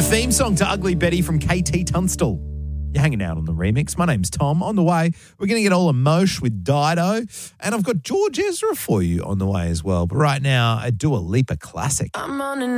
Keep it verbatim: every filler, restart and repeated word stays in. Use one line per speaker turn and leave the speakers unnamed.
Theme song to Ugly Betty from K T Tunstall. You're hanging out on the remix. My name's Tom. On the way, we're going to get all emosh with Dido. And I've got George Ezra for you on the way as well. But right now, a Dua Lipa classic.
I'm on an